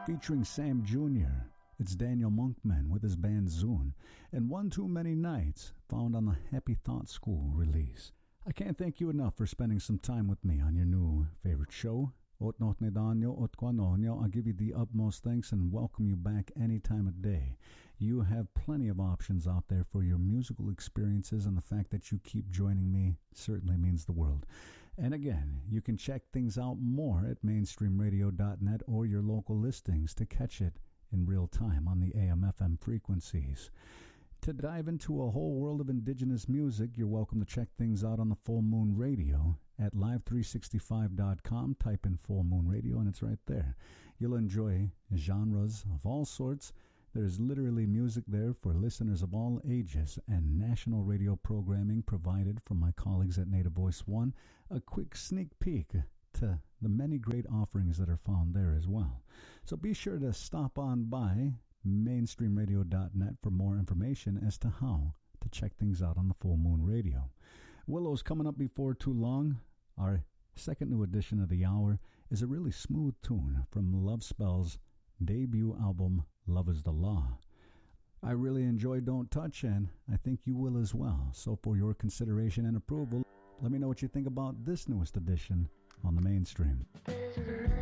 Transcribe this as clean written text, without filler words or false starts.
featuring Sam Jr. It's Daniel Monkman with his band Zune, and One Too Many Nights, found on the Happy Thought School release. I can't thank you enough for spending some time with me on your new favorite show. Ot not nedanyo, ot quanonyo. I'll give you the utmost thanks and welcome you back any time of day. You have plenty of options out there for your musical experiences, and the fact that you keep joining me certainly means the world. And again, you can check things out more at mainstreamradio.net or your local listings to catch it in real time on the AM/FM frequencies. To dive into a whole world of indigenous music, you're welcome to check things out on the Full Moon Radio at live365.com. Type in Full Moon Radio and it's right there. You'll enjoy genres of all sorts. There's literally music there for listeners of all ages, and national radio programming provided from my colleagues at Native Voice One. A quick sneak peek to the many great offerings that are found there as well. So be sure to stop on by mainstreamradio.net for more information as to how to check things out on the Full Moon Radio. Willow's coming up before too long. Our second new edition of the hour is a really smooth tune from Love Spell's debut album, Love is the Law. I really enjoy Don't Touch, and I think you will as well. So for your consideration and approval, let me know what you think about this newest edition on the Mainstream.